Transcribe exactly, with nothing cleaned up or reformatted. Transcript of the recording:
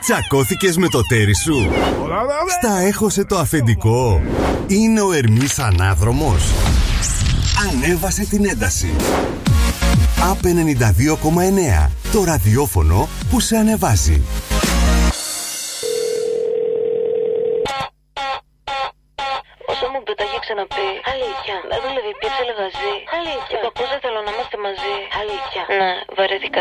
Τσακώθηκες με το τέρι σου? Στα έχωσε το αφεντικό? Είναι ο Ερμής ανάδρομος? Ανέβασε την ένταση. Απ' ενενήντα δύο κόμμα εννέα. Το ραδιόφωνο που σε ανεβάζει. Όσο μου πει, τα έχει ξαναπεί. Αλήθεια. Δεν δουλεύει πια, σε λεγαζί. Αλήθεια. Το ακούσα, θέλω να είμαστε μαζί. Αλήθεια. Ναι, βαρέθηκα